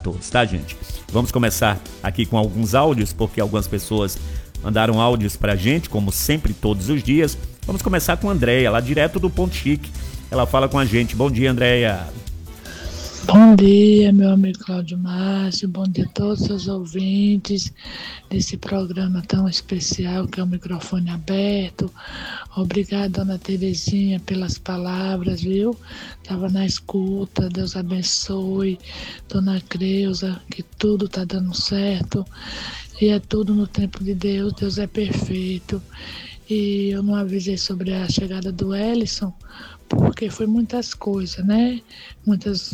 todos, tá, gente? Vamos começar aqui com alguns áudios, porque algumas pessoas mandaram áudios pra gente, como sempre, todos os dias. Vamos começar com a Andréia, lá direto do Ponto Chique. Ela fala com a gente. Bom dia, Andréia. Bom dia, meu amigo Cláudio Márcio, bom dia a todos os seus ouvintes desse programa tão especial que é o Microfone Aberto. Obrigada, dona Terezinha, pelas palavras, viu? Estava na escuta, Deus abençoe. Dona Creuza, que tudo está dando certo e é tudo no tempo de Deus, Deus é perfeito. E eu não avisei sobre a chegada do Ellison, porque foi muitas coisas, né? Muitas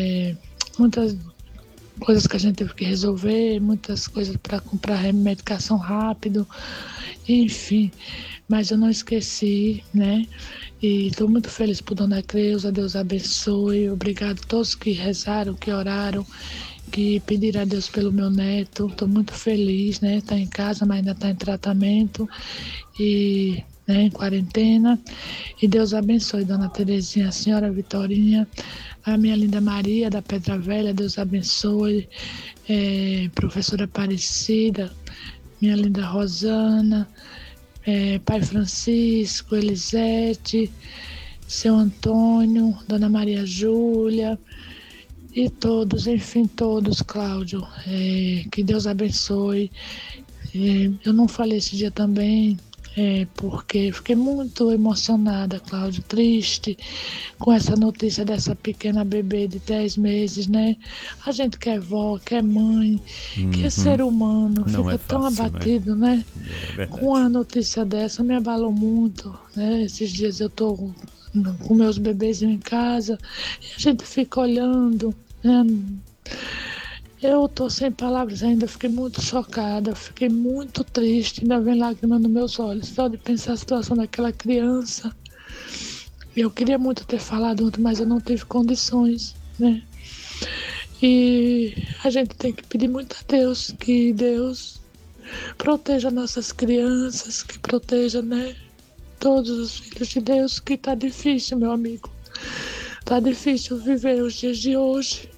coisas que a gente teve que resolver, muitas coisas para comprar medicação rápido, enfim. Mas eu não esqueci, né? E estou muito feliz por Dona Creuza, Deus abençoe. Obrigado a todos que rezaram, que oraram, que pediram a Deus pelo meu neto. Estou muito feliz, né? Está em casa, mas ainda está em tratamento. E em quarentena, e Deus abençoe Dona Terezinha, a senhora Vitorinha, a minha linda Maria da Pedra Velha, Deus abençoe, professora Aparecida, minha linda Rosana, Pai Francisco, Elisete, seu Antônio, Dona Maria Júlia, e todos, enfim, todos, Cláudio, que Deus abençoe. Eu não falei esse dia também, porque fiquei muito emocionada, Cláudio, triste com essa notícia dessa pequena bebê de 10 meses, né? A gente que é vó, que é mãe, que é ser humano, Não fica é tão fácil, abatido, né? É verdade. Com a notícia dessa, me abalou muito, né? Esses dias eu tô com meus bebês em casa e a gente fica olhando, né? Eu tô sem palavras ainda, fiquei muito chocada, fiquei muito triste, ainda vem lágrimas nos meus olhos, só de pensar a situação daquela criança. Eu queria muito ter falado ontem, mas eu não tive condições, né? E a gente tem que pedir muito a Deus, que Deus proteja nossas crianças, que proteja, né, todos os filhos de Deus, que tá difícil, meu amigo. Tá difícil viver os dias de hoje.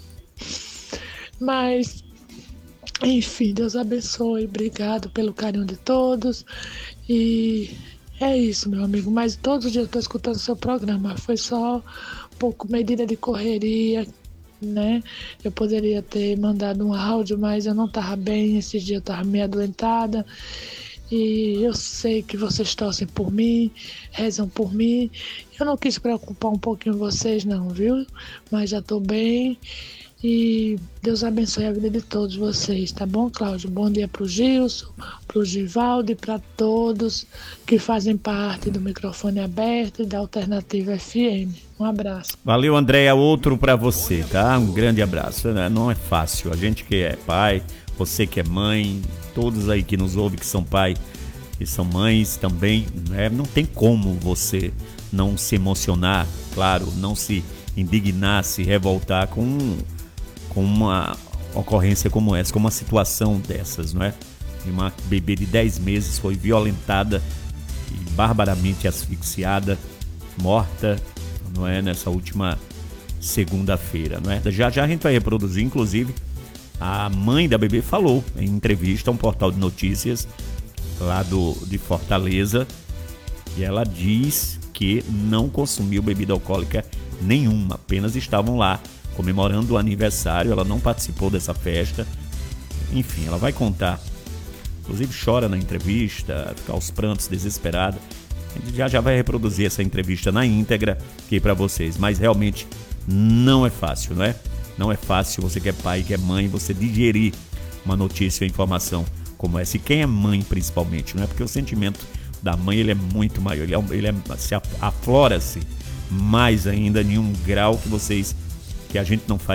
Mas, enfim, Deus abençoe, obrigado pelo carinho de todos. E é isso, meu amigo. Mas todos os dias eu estou escutando seu programa. Foi só um pouco medida de correria, né? Eu poderia ter mandado um áudio, mas eu não estava bem. Esses dias eu estava meio adoentada. E eu sei que vocês torcem por mim, rezam por mim. Eu não quis preocupar um pouquinho vocês, não, viu? Mas já estou bem. E Deus abençoe a vida de todos vocês, tá bom, Cláudio? Bom dia pro Gilson, pro Givaldo e para todos que fazem parte do Microfone Aberto e da Alternativa FM. Um abraço. Valeu, Andréia, outro pra você, tá? Um grande abraço, né? Não é fácil, a gente que é pai, você que é mãe, todos aí que nos ouvem que são pai e são mães também, né? Não tem como você não se emocionar, claro, não se indignar, se revoltar com uma ocorrência como essa, com uma situação dessas, não é? De uma bebê de 10 meses foi violentada e barbaramente asfixiada, morta, não é? Nessa última segunda-feira, não é? Já a gente vai reproduzir, inclusive, a mãe da bebê falou em entrevista a um portal de notícias lá de Fortaleza, e ela diz que não consumiu bebida alcoólica nenhuma, apenas estavam lá comemorando o aniversário, ela não participou dessa festa. Enfim, ela vai contar, inclusive chora na entrevista, fica aos prantos, desesperada. A gente já vai reproduzir essa entrevista na íntegra aqui para vocês, mas realmente não é fácil, não é? Não é fácil, você que é pai, que é mãe, você digerir uma notícia ou informação como essa, e quem é mãe principalmente, não é? Porque o sentimento da mãe, ele é muito maior, se aflora-se mais ainda em um grau que a gente não faz